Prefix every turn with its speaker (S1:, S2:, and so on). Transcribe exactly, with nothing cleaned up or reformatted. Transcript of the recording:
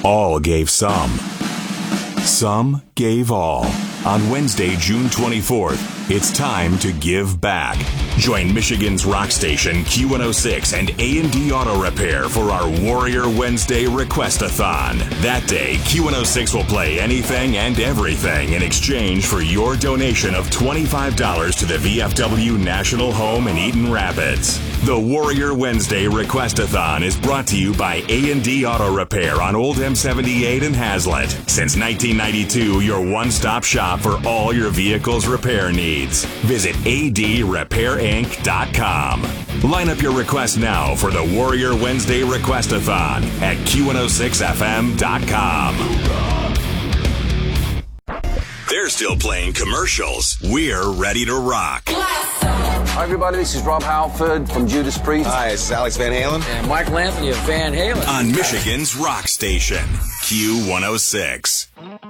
S1: All gave some. Some gave all. On Wednesday, June twenty-fourth, it's time to give back. Join Michigan's rock station Q one oh six and A and D Auto Repair for our Warrior Wednesday Request-a-thon. That day, Q one oh six will play anything and everything in exchange for your donation of twenty-five dollars to the V F W National Home in Eaton Rapids. The Warrior Wednesday Request-a-thon is brought to you by A and D Auto Repair on Old M seventy-eight in Hazlet. Since nineteen ninety-two, your one-stop shop for all your vehicle's repair needs. Visit A D repair inc dot com. Line up your request now for the Warrior Wednesday Request-a-thon at Q one oh six F M dot com. They're still playing commercials. We're ready to rock.
S2: Hi, everybody. This is Rob Halford from Judas Priest.
S3: Hi, this is Alex Van Halen.
S4: And Michael Anthony of Van Halen.
S1: On Michigan's rock station, Q one oh six.